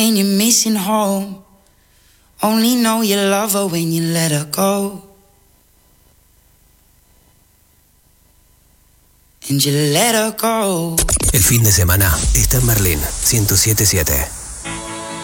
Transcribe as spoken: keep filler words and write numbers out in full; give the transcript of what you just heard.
and you're missing home. Only know you love her when you let her go. And you let her go. El fin de semana está en Berlín ciento siete punto siete.